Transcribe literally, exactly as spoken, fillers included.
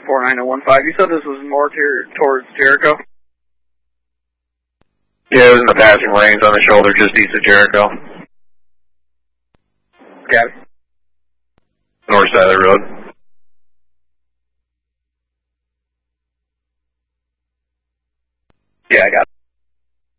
four nine zero one five. You said this was more ter- towards Jericho? Yeah, it was in the passing lanes on the shoulder just east of Jericho. Got it. North side of the road. Yeah, I got it.